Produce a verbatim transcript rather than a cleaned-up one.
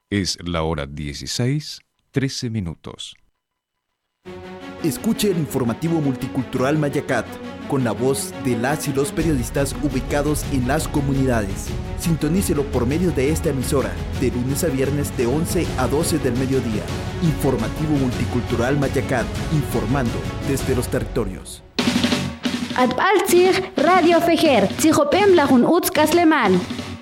Es la hora dieciséis, trece minutos. Escuche el informativo multicultural Mayacat, con la voz de las y los periodistas ubicados en las comunidades. Sintonícelo por medio de esta emisora, de lunes a viernes de once a doce del mediodía. Informativo multicultural Mayacat, informando desde los territorios. Atpaltzig Radio Fejer, Tzijopem Lajun Utz Kaslemal.